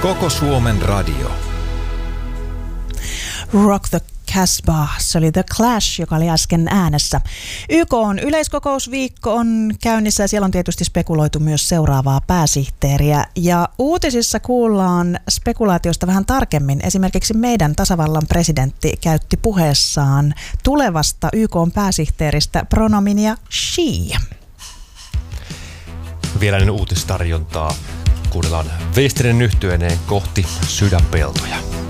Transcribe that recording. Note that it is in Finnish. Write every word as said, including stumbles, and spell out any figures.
Koko Suomen radio. Rock the Casbah, se oli The Clash, joka oli äsken äänessä. Y K:n yleiskokousviikko on käynnissä ja siellä on tietysti spekuloitu myös seuraavaa pääsihteeriä. Ja uutisissa kuullaan spekulaatiosta vähän tarkemmin. Esimerkiksi meidän tasavallan presidentti käytti puheessaan tulevasta Y K:n pääsihteeristä pronominia she. Vielä ennen uutistarjontaa kuunnellaan Vesterinen yhtyeineen Kohti sydänpeltoja.